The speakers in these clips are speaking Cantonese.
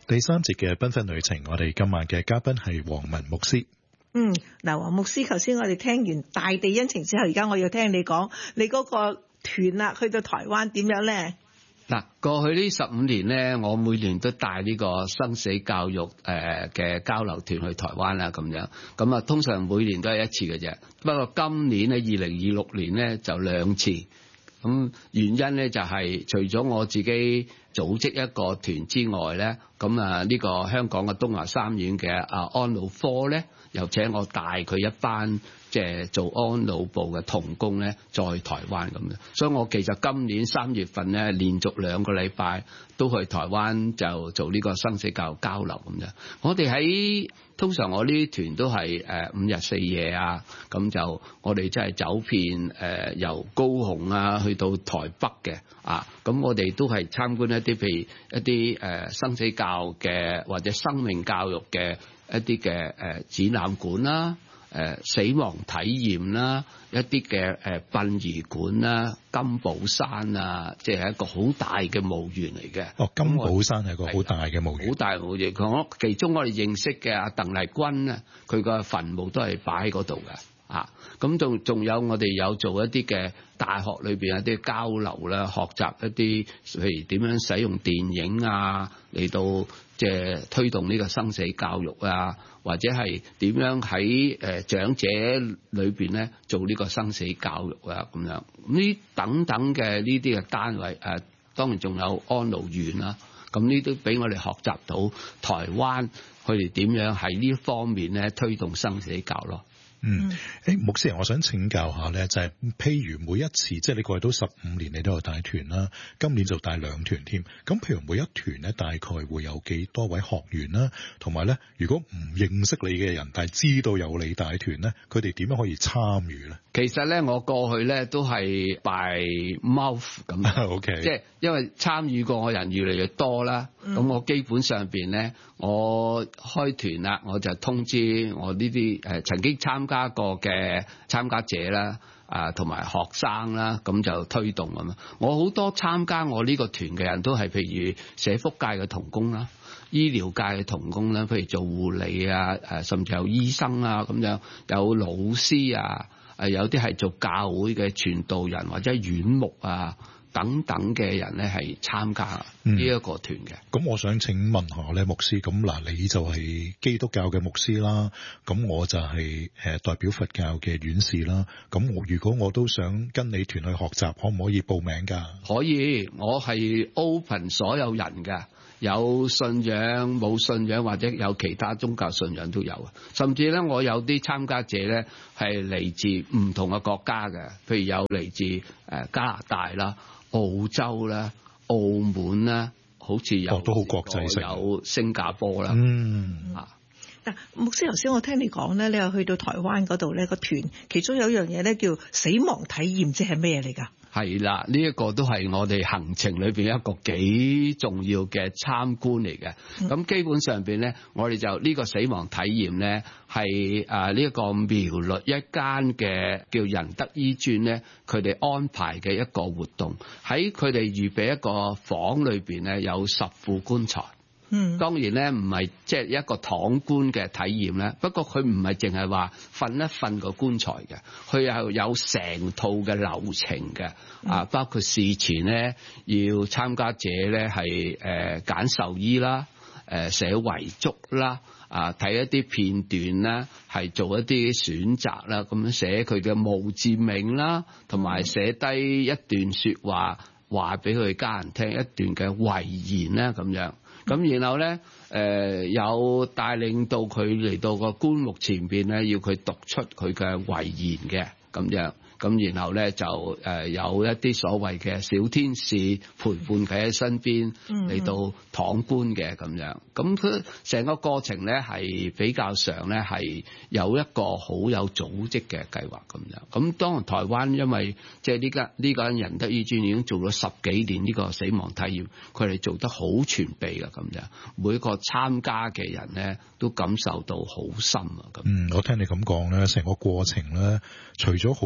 第三節嘅繽紛旅程，我哋今晚嘅嘉賓係黃文牧師。 嗱，黃牧師，頭先我哋聽完大地恩情之後，而家我要聽你講你嗰個團啦，去到台灣點樣咧？ 嗱，過去呢15年咧，我每年都帶呢個生死教育嘅交流團去台灣啦，咁樣。咁啊，通常每年都係一次嘅啫。不過今年咧，2026年咧就2次。咁原因咧就係除咗我自己組織一個團之外咧，咁啊呢個香港嘅東華三院嘅安老科咧，又請我帶佢一班即係做安老部嘅同工咧，再去台灣咁樣。所以我其實今年3月份咧，連續2個禮拜都去台灣就做呢個生死教育交流咁樣。我哋通常我呢啲團都係5日4夜啊，咁就我哋真係走遍由高雄啊去到台北嘅啊，咁我哋都係參觀一啲譬如一啲生死教嘅或者生命教育嘅一啲嘅展覽館啦。死亡體驗啦，一啲嘅殯儀館啦，金寶山啊，即係一個好大嘅墓園嚟嘅。 金寶山係個好大嘅墓園。好大墓園，其中我哋認識嘅阿鄧麗君啊，佢個墳墓都係擺喺嗰度嘅。咁仲有我哋有做一啲嘅大學裏邊一啲交流啦，學習一啲譬如點樣使用電影啊嚟到即係推動呢個生死教育啊，或者係點樣喺長者裏邊咧做呢個生死教育啊咁樣。呢等等嘅呢啲嘅單位當然仲有安老院啦。咁呢都俾我哋學習到台灣佢哋點樣喺呢方面咧推動生死教咯。 牧師，我想請教下咧，就係譬如每一次，即係你過去都15年，你都有帶團啦，今年就帶2團添。咁譬如每一團咧，大概會有幾多位學員啦？同埋咧，如果唔認識你嘅人，但係知道有你帶團咧，佢哋點樣可以參與咧？ 其實咧，我過去咧都係 by mouth 咁 ，OK， 即係因為參與過嘅人越嚟越多啦。咁我基本上邊咧，我開團啦，我就通知我呢啲曾經參加過嘅參加者啦，同埋學生啦，咁就推動咁。我好多參加我呢個團嘅人都係譬如社福界嘅同工啦、醫療界嘅同工啦，譬如做護理啊，甚至有醫生啊咁樣，有老師啊，有啲係做教會嘅傳道人或者院牧啊。等等嘅人咧係參加呢一個團嘅。 咁我想請問下咧，牧師，咁嗱，你就係基督教嘅牧師啦，咁我就係代表佛教嘅院士啦。咁如果我都想跟你團去學習，可唔可以報名㗎？ 可以，我係 open 所有人㗎，有信仰冇信仰或者有其他宗教信仰都有。甚至咧，我有啲參加者咧係嚟自唔同嘅國家嘅，譬如有嚟自加拿大啦、澳洲啦、澳門啦，好似有都好國際性， 有新加坡啦。 嗱，牧師頭先我聽你講咧，你又去到台灣嗰度咧個團，其中有一樣嘢咧叫死亡體驗，即係咩嚟㗎？ 係啦，呢一個都係我哋行程裏邊一個幾重要嘅參觀嚟嘅。咁基本上邊咧，我哋就呢個死亡體驗咧，係呢一個苗栗一間嘅叫仁德醫專咧，佢哋安排嘅一個活動，喺佢哋預備一個房裏邊咧，有10副棺材。當然咧唔係即係一個躺棺嘅體驗咧，不過佢唔係淨係話瞓一瞓個棺材嘅，佢又有成套嘅流程嘅。包括事前咧要參加者咧係揀壽衣啦，寫遺囑啦，睇一啲片段啦，係做一啲選擇啦，咁樣寫佢嘅墓誌銘啦，同埋寫低一段說話，話俾佢家人聽一段嘅遺言啦，咁樣。咁然後咧，有帶領到佢嚟到個棺木前邊咧，要佢讀出佢嘅遺言嘅咁樣。咁然後咧就有一啲所謂嘅小天使陪伴佢喺身邊嚟到躺棺嘅咁樣。咁佢成個過程咧係比較上咧係有一個好有組織嘅計劃咁樣。咁當然台灣因為即係呢間仁德醫專已經做咗10幾年呢個死亡體驗，佢哋做得好全備嘅咁樣。每個參加嘅人咧都感受到好深啊咁。 我聽你咁講咧，成個過程咧，除咗好有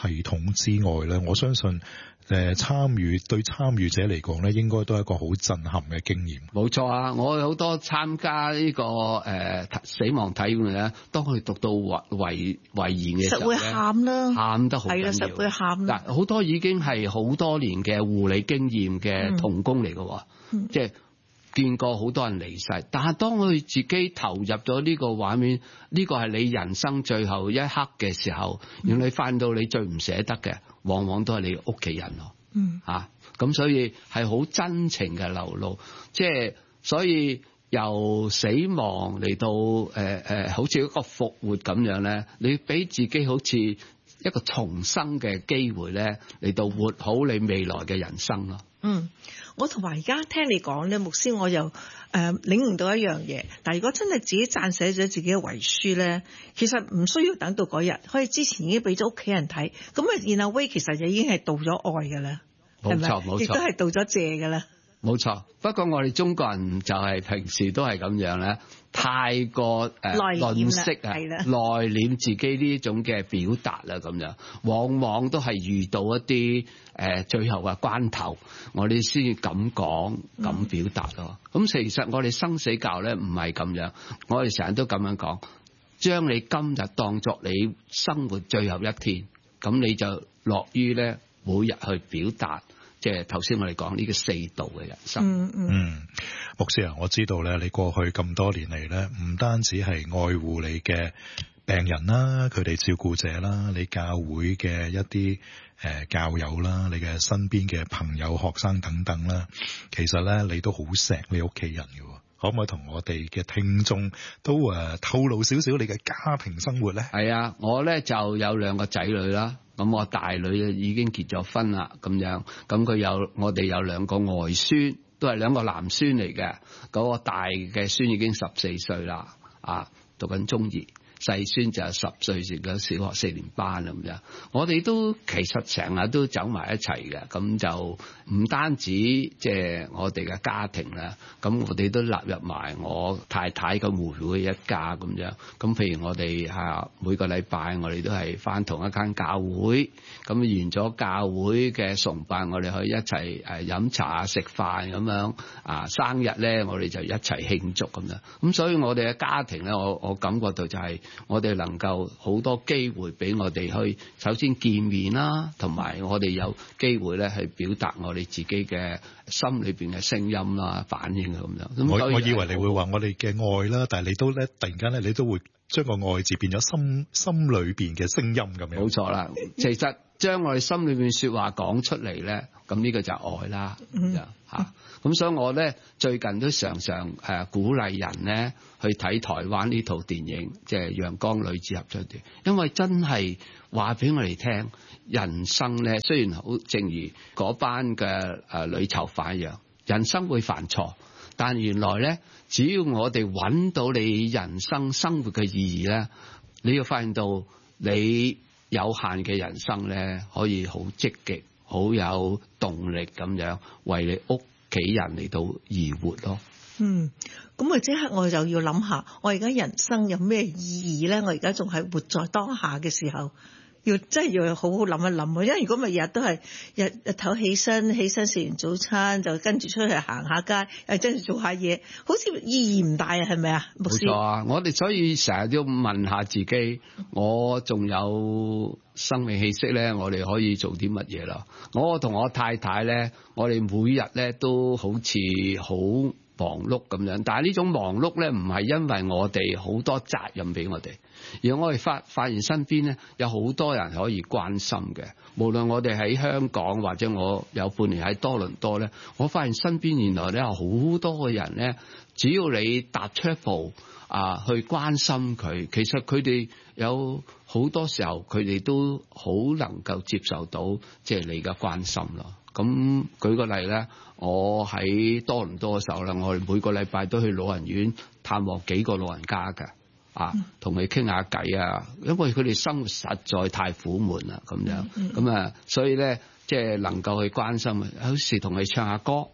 系統之外咧，我相信對參與者嚟講咧，應該都係一個好震撼嘅經驗。 冇錯啊！我好多參加呢個死亡體驗咧，當佢讀到遺言嘅時候咧， 實會喊啦， 喊得好緊要。 係啦，實會喊啦。 嗱，好多已經係好多年嘅護理經驗嘅同工嚟嘅，即係見過好多人離世。但係當佢自己投入咗呢個畫面，呢個係你人生最後一刻嘅時候，原來你翻到你最唔捨得嘅，往往都係你屋企人咯。咁所以係好真情嘅流露，即係所以由死亡嚟到好似一個復活咁樣咧，你俾自己好似一個重生嘅機會咧，嚟到活好你未來嘅人生咯。 我同埋而家聽你講咧，牧師我又領悟到一樣嘢。但係如果真係自己撰寫咗自己嘅遺書咧，其實唔需要等到嗰日，可以之前已經俾咗屋企人睇，咁啊然後威其實就已經係道咗愛㗎啦。 冇錯冇錯， 亦都係道咗謝㗎啦。 冇錯，不過我哋中國人就係平時都係咁樣咧，太過吝嗇啊，內斂自己呢種嘅表達啦，咁樣往往都係遇到一啲最後嘅關頭，我哋先咁講咁表達咯。咁其實我哋生死教咧唔係咁樣，我哋成日都咁樣講，將你今日當作你生活最後一天，咁你就樂於咧每日去表達。即係頭先我哋講呢個四道嘅人生。 牧師啊，我知道咧，你過去咁多年嚟咧，唔單止係愛護你嘅病人啦，佢哋照顧者啦，你教會嘅一啲教友啦，你嘅身邊嘅朋友、學生等等啦，其實咧你都好錫你屋企人嘅。可唔可以同我哋嘅聽眾都透露少少你嘅家庭生活咧？係啊，我咧就有2個仔女啦。咁我大女已經結咗婚啦，咁樣，咁我哋有2個外孫，都係2個男孫嚟嘅。嗰個大嘅孫已經14歲啦，讀緊中二，細孫就10歲，讀緊小學4年班咁樣。我哋都其實成日都走埋一齊嘅，咁就唔單止即係我哋嘅家庭啦，咁我哋都納入埋我太太嘅妹妹一家咁樣。咁譬如我哋每個禮拜我哋都係返同一間教會，咁完咗教會嘅崇拜，我哋可以一齊飲茶食飯咁樣。生日咧，我哋就一齊慶祝咁樣。咁所以我哋嘅家庭咧，我感覺到就係我哋能夠好多機會俾我哋去首先見面啦，同埋我哋有機會咧去表達我哋自己嘅心裏邊嘅聲音啦、反應咁樣。 我以為你會話我哋嘅愛啦，但係你都咧突然間咧，你都會將個愛字變咗心裏邊嘅聲音咁樣。 冇錯啦，其實將我哋心裏邊說話講出嚟咧，咁呢個就係愛啦。咁所以我咧最近都常常鼓勵人咧去睇台灣呢套電影，即係《陽光女子合唱團》，因為真係話俾我哋聽，人生咧雖然好正如嗰班嘅女囚犯一樣，人生會犯錯，但原來咧只要我哋揾到你人生生活嘅意義咧，你要發現到你有限嘅人生咧可以好積極、好有動力咁樣為你屋企人嚟到而活咯。 咁啊即刻我就要諗下，我而家人生有咩意義咧？我而家仲係活在當下嘅時候，真係要好好諗一諗。因為如果咪日都係日頭起身食完早餐就跟住出去行下街，跟住做下嘢，好似意義唔大啊？係咪啊？牧師？冇錯啊！我哋所以成日都問下自己，我仲有生命氣息咧，我哋可以做啲乜嘢啦？我同我太太咧，我哋每日咧都好似好忙碌咁樣，但係呢種忙碌咧唔係因為我哋好多責任俾我哋，而我哋發現身邊咧有好多人可以關心嘅。無論我哋喺香港或者我有半年喺多倫多咧，我發現身邊原來咧有好多個人咧，只要你踏出一步去關心佢，其實佢哋有好多時候佢哋都好能夠接受到即係你嘅關心咯。咁舉個例咧，我喺多倫多嘅時候咧，我哋每個禮拜都去老人院探望幾個老人家嘅，同佢傾下偈啊，因為佢哋生活實在太苦悶啦，咁樣，所以咧即係能夠去關心，有時同佢唱下歌，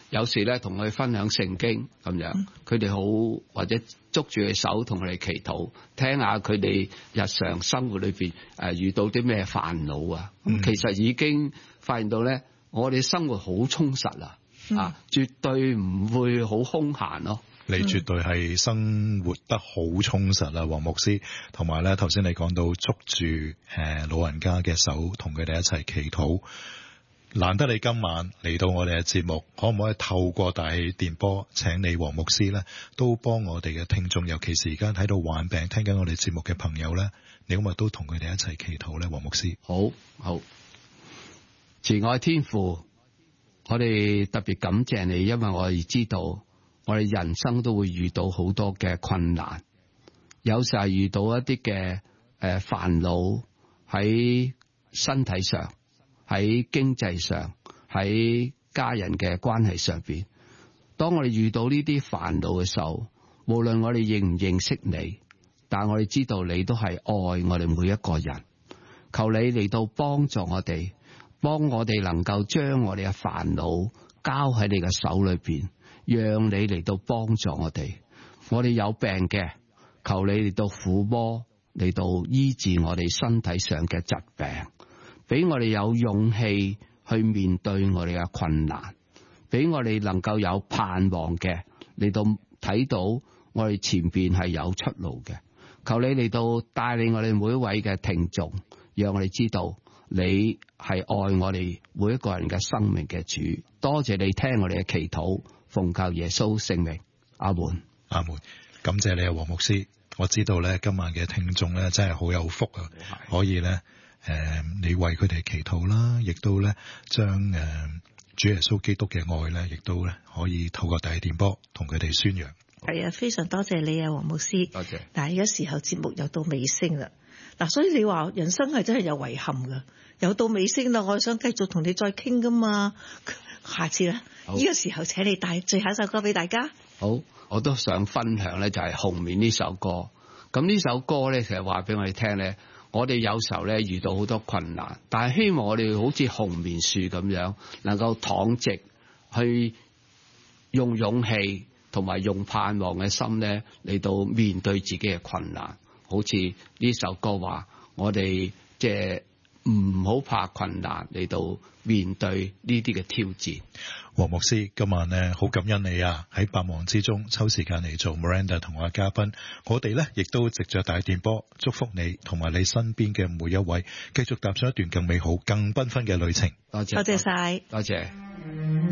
有時咧同佢分享聖經咁樣，佢哋好或者捉住佢手同佢哋祈禱，聽下佢哋日常生活裏邊遇到啲咩煩惱啊。咁其實已經發現到咧，我哋生活好充實啦，絕對唔會好空閒咯。 你絕對係生活得好充實啦，黃牧師。同埋咧，頭先你講到捉住老人家嘅手，同佢哋一齊祈禱。難得你今晚嚟到我哋嘅節目，可唔可以透過大氣電波請你黃牧師咧，都幫我哋嘅聽眾，尤其是而家喺度患病聽緊我哋節目嘅朋友咧，你可唔可以都同佢哋一齊祈禱咧？黃牧師， 好，慈愛天父，我哋特別感謝你，因為我哋知道我哋人生都會遇到好多嘅困難，有時係遇到一啲嘅煩惱，喺身體上，喺經濟上，喺家人嘅關係上邊。當我哋遇到呢啲煩惱嘅時候，無論我哋認唔認識你，但我哋知道你都係愛我哋每一個人。求你嚟到幫助我哋，幫我哋能夠將我哋嘅煩惱交喺你嘅手裏邊，讓你嚟到幫助我哋。我哋有病嘅，求你嚟到撫摸，嚟到醫治我哋身體上嘅疾病，俾我哋有勇氣去面對我哋嘅困難，俾我哋能夠有盼望嘅，嚟到睇到我哋前邊係有出路嘅。求你嚟到帶領我哋每一位嘅聽眾，讓我哋知道你係愛我哋每一個人嘅生命嘅主。多謝你聽我哋嘅祈禱，奉靠耶穌聖名，阿門。 阿門。感謝你啊，黃牧師。我知道咧，今晚嘅聽眾咧真係好有福啊，可以咧你為佢哋祈禱啦，亦都咧將主耶穌基督嘅愛咧，亦都咧可以透過大電波同佢哋宣揚。 係啊，非常多謝你啊，黃牧師。 多謝。 但係而家時候節目又到尾聲啦，嗱，所以你話人生係真係有遺憾噶，又到尾聲啦，我想繼續同你再傾噶嘛。下次啦，呢個時候請你帶最後一首歌俾大家。 好，我都想分享咧，就係《紅棉》呢首歌。咁呢首歌咧，其實話俾我哋聽咧，我哋有時候咧遇到好多困難，但係希望我哋好似紅棉樹咁樣，能夠躺直去用勇氣同埋用盼望嘅心咧嚟到面對自己嘅困難。好似呢首歌話，我哋即係唔好怕困難，嚟到面對呢啲嘅挑戰。 黃牧師，今晚呢好感恩你啊，喺百忙之中抽時間嚟做 Miranda 同我嘅嘉賓。我哋呢亦都藉着大電波祝福你同埋你身邊嘅每一位，繼續踏上一段更美好、更繽紛嘅旅程。 多謝， 多謝晒， 多謝。